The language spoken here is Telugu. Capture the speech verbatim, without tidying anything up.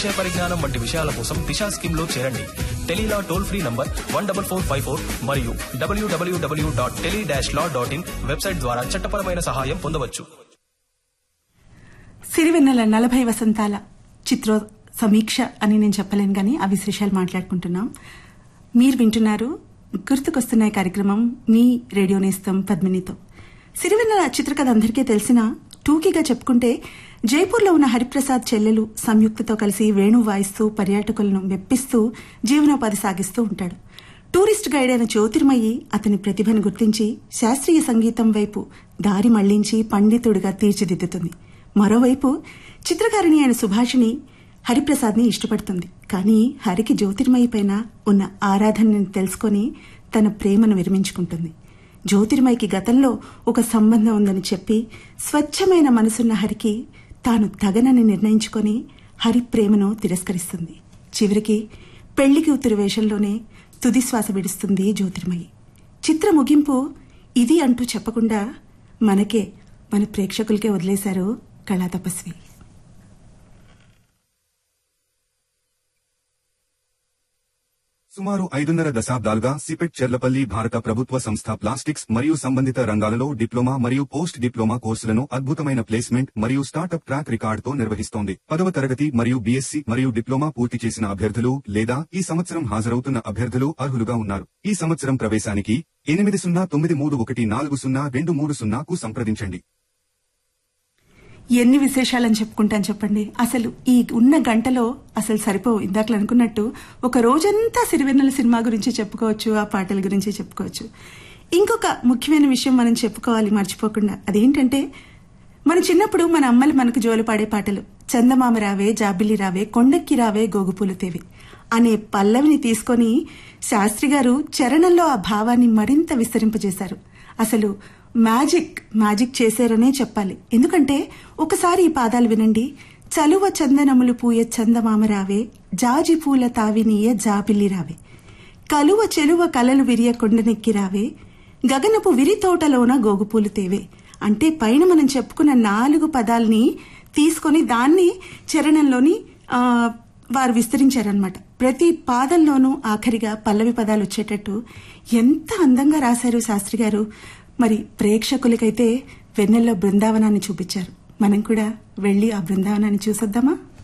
విషయ పరిజ్ఞానం వంటి విషయాల కోసం దిశా స్కీమ్ లో చేరండి. Tele-Law toll free number one double four five four మరియు డబ్ల్యూడబ్ల్యూడబ్ల్యూ dot tele dash law dot in website ద్వారా చట్టపరమైన సహాయం పొందవచ్చు. సిరివెన్నెల నలభై వసంతాల చిత్ర సమీక్ష అని నేను చెప్పలేను గానీ ఆ విశేషాలు మాట్లాడుకుంటున్నాం. మీరు వింటున్నారు గుర్తుకొస్తున్నాయి కార్యక్రమం మీ రేడియో నేస్తం పద్మినితో. సిరివెన్నెల చిత్రకథ అందరికీ తెలిసిన టూకీగా చెప్పుకుంటే జైపూర్లో ఉన్న హరిప్రసాద్ చెల్లెలు సంయుక్తతో కలిసి వేణు వాయిస్తూ పర్యాటకులను మెప్పిస్తూ జీవనోపాధి సాగిస్తూ ఉంటాడు. టూరిస్ట్ గైడ్ అయిన జ్యోతిర్మయి అతని ప్రతిభను గుర్తించి శాస్త్రీయ సంగీతం వైపు దారి మళ్లించి పండితుడిగా తీర్చిదిద్దుతుంది. మరోవైపు చిత్రకారిణి అయిన సుభాషిణి హరిప్రసాద్ ని ఇష్టపడుతుంది. కానీ హరికి జ్యోతిర్మయి పైన ఉన్న ఆరాధనని తెలుసుకుని తన ప్రేమను విరమించుకుంటుంది. జ్యోతిర్మయికి గతంలో ఒక సంబంధం ఉందని చెప్పి స్వచ్ఛమైన మనసున్న హరికి తాను తగనని నిర్ణయించుకుని హరి ప్రేమను తిరస్కరిస్తుంది. చివరికి పెళ్లి కూతురు వేషంలోనే తుదిశ్వాస విడుస్తుంది జ్యోతిర్మయి. చిత్ర ముగింపు ఇది అంటూ చెప్పకుండా మనకే మన ప్రేక్షకులకే వదిలేశారు కళా తపస్వి. సుమారు ఐదున్నర దశాబ్దాలుగా సిపెట్ చెర్లపల్లి భారత ప్రభుత్వ సంస్థ ప్లాస్టిక్స్ మరియు సంబంధిత రంగాలలో డిప్లొమా మరియు పోస్ట్ డిప్లొమా కోర్సులను అద్భుతమైన ప్లేస్మెంట్ మరియు స్టార్టప్ ట్రాక్ రికార్డుతో నిర్వహిస్తోంది. పదవ తరగతి మరియు బీఎస్సీ మరియు డిప్లొమా పూర్తి చేసిన అభ్యర్థులు లేదా ఈ సంవత్సరం హాజరవుతున్న అభ్యర్థులు అర్హులుగా ఉన్నారు. ఈ సంవత్సరం ప్రవేశానికి ఎనిమిది సున్నా తొమ్మిది మూడు ఒకటి నాలుగు సున్నా రెండు మూడు సున్నాకు సంప్రదించండి. ఎన్ని విశేషాలని చెప్పుకుంటాను చెప్పండి. అసలు ఈ ఉన్న గంటలో అసలు సరిపోవు. ఇందాకలు అనుకున్నట్టు ఒక రోజంతా సిరివెన్నెల సినిమా గురించి చెప్పుకోవచ్చు, ఆ పాటల గురించి చెప్పుకోవచ్చు. ఇంకొక ముఖ్యమైన విషయం మనం చెప్పుకోవాలి మర్చిపోకుండా. అదేంటంటే మన చిన్నప్పుడు మన అమ్మలు మనకు జోలు పాడే పాటలు చందమామ రావే జాబిల్లి రావే కొండెక్కి రావే గోగుపూలు తేవి అనే పల్లవిని తీసుకొని శాస్త్రి గారు చరణంలో ఆ భావాన్ని మరింత విస్తరింపజేశారు. అసలు మ్యాజిక్ మ్యాజిక్ చేశారనే చెప్పాలి. ఎందుకంటే ఒకసారి ఈ పాదాలు వినండి. చలువ చందనములు పూయ చందమామ రావే జాజి పూల తావినీయ జాబిల్లి రావే కలువ చెలువ కలలు విరియ కొండనెక్కి రావే గగనపు విరి తోటలోన గోగుపూలు తేవే అంటే పైన మనం చెప్పుకున్న నాలుగు పదాలని తీసుకొని దాన్ని చరణంలోని వారు విస్తరించారనమాట. ప్రతి పాదంలోనూ ఆఖరిగా పల్లవి పదాలు వచ్చేటట్టు ఎంత అందంగా రాశారు శాస్త్రి గారు. మరి ప్రేక్షకులకైతే వెన్నెల్లో బృందావనాన్ని చూపించారు. మనం కూడా వెళ్లి ఆ బృందావనాన్ని చూసొద్దామా?